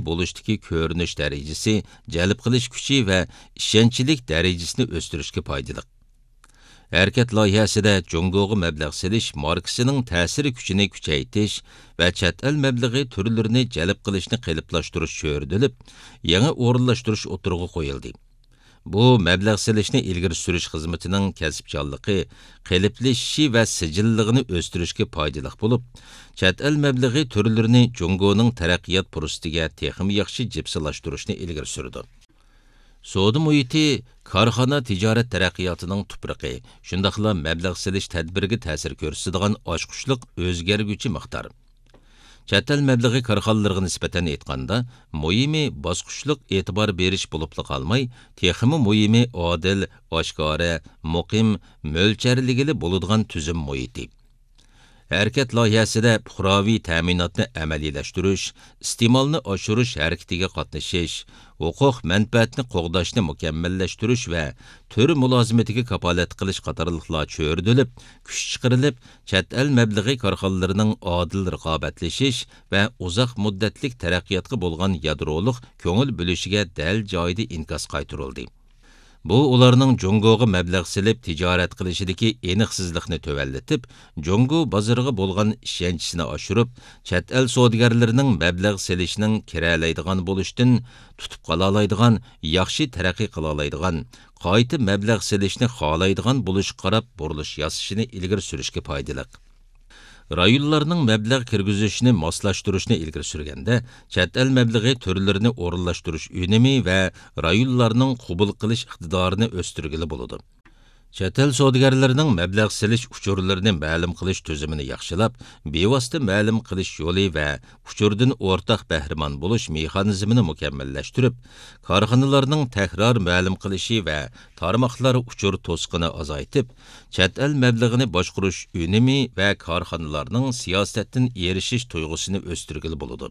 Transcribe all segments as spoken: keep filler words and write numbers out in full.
bo'lishdagi ko'rinish darajasi, jalb qilish kuchi va ishonchlik darajasini o'stirishga foydali. Hərəkət layihəsidə Jungo'ga məbləğ selish markasının təsiri küçünü küçəytiş və chet el məbləği türlərini cəlb qilishni qəlibləşdiriş çördülüb, yeni orunlaşdırış oturuğu qoyuldu. Bu, məbləğ selishni ilgiri sürüş xizmətinin kəsbçanlığı, qəlibləşişi və sicillığını östürüşki paydalıq bulub, chet el məbləği türlərini Jungo'nun tərəqqiyat prosesiga texmi yaxşı cipsilaşdırışni ilgiri sürdü. Soda muhiti korxona tijorat taraqqiyotining tuprog'i, shundaqla mablag' selish tadbiriga ta'sir ko'rsatadigan oshqushliq o'zgarguvchi miqdor. Chet el mablag'i korxonalarga nisbatan aytganda, muhimi bosqichliq e'tibor berish bo'lib qolmay, texmi muhimi odil, oshkora, muqim, mo'lcharligili bo'ladigan tuzum muhiti. Hərəkət layihəsidə puxraviy təminatni əməliyləşdiriş, iste'molni oshirish harakatiga qatnashish, huquq mənfəətni qoğdaşni mükəmməlləşdirish və tür mulazimatiga kapolat qilish qatorliqlar cho'rdilib, kuch chiqarilib, chet el mablag'i korxonalarning odil raqobatlashish va uzoq muddatlik taraqqiyotga bo'lgan yadroliq ko'ngil bo'lishiga dal joyida inkas qaytarildi. Bu, ularning Jungo'ga məbləğ silib tijorat qilishidagi aniqsizlikni tövallatib, Jungo bozoriga bo'lgan ishonchisini oshirib, chet el savdogarlarining məbləğ silishining kiralaydigan bo'lishdan tutib qola oladigan, yaxshi taraqqiy qila oladigan, qayta məbləğ silishni xohlaydigan bo'lish qarab burilish yasashini ilgari surishga foydali. Rayonlarning məbləğ kirgizishini moslashtirishni ilgari surganda, chet el məbləği türlərini o'rinlashtirish unumi va rayonlarning qabul qilish iqtidorini o'stirgili bo'ladi. Chet el savdogarlarining məbləğ silish uchurlarini ma'lum qilish tuzumini yaxshilab, bevosita ma'lum qilish yo'li va uchurdan o'rtaq bahramon bo'lish mexanizmini mukammallashtirib, korxonalarning takror ma'lum qilishi va tarmoqlar uchur to'sqini azaytib, chet el mablag'ini boshqarish unumi va korxonalarning siyosatdan erishish tuyg'usini o'stirgili bo'ladi.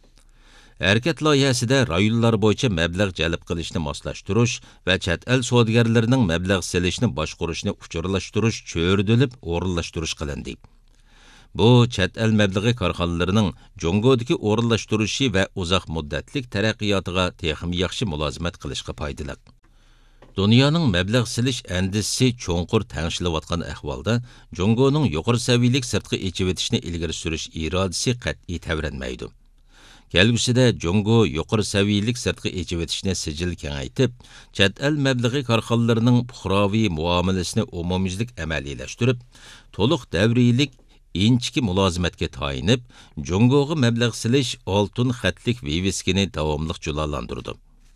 Hərəkət layihəsidə rayonlar bo'yicha məbləğ jalb qilishni moslashtirish va chet el savdogarlarining məbləğ selishni boshqarishni uchurlashtirish cho'rdilib, o'rinlashtirish qilindi. Bu, chet el məbləği korxonalarining Jungo'dagi o'rinlashtirishi va uzoq muddatlik taraqqiyotiga texmi yaxshi mulozimat qilishga foydali. Dunyoning məbləğ silish andisi cho'nqur tangshilayotgan ahvolda Jungo'ning yuqori saviyalik sirtqi echib-etishni ilgari surish irodasi qat'iy tavranmaydi. Kelgusida Jungo yuqori saviyalik sirtqi echib-etishni sijil kengaytib, chet el mablag'i korxonalarining puxraviy muomalasini umumyuzlik amaliyalashtirib, to'liq davriylik inchki mulozimatga tayinib, Jungo'ga mablag' silish oltin xatlik viviskini davomli julalandirdi.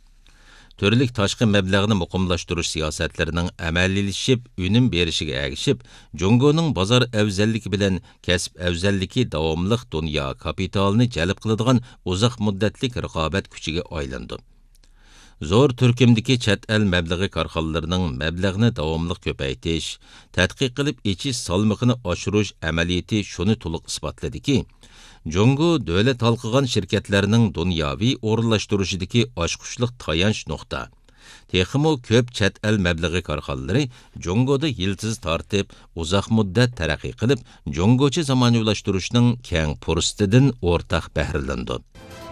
Türlük tashqi mablag'ni muqimlashtirish siyosatlarining amaliylashib, unum berishiga ergishib, Jungo'ning bozor afzalligi bilan kasb afzalligi davomli dunyo kapitalini jalb qiladigan uzoq muddatlik raqobat kuchiga aylandi. Zo'r turkumdagi chet el mablag'i korxonalarining mablag'ni davomli ko'paytirish, tadqiq qilib echish salmog'ini oshirish amaliyati shuni to'liq isbotladiki, Jungo davlat halqıgan şirketlərinin dunyoviy o'rinlashtirishidagi oshqushliq tayanch nuqta. Texmo ko'p chet el mablag'i korxonalari Jungoda yiltiz tortib, uzoq muddat taraqqiy qilib, Jungocha zamonaviylashtirishning keng fursatidan o'rtaq bahrilandi.